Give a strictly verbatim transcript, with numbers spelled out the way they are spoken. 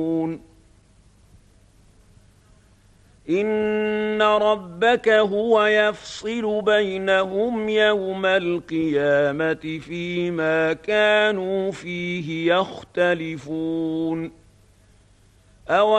إن ربك هو يفصل بينهم يوم القيامة فيما كانوا فيه يختلفون.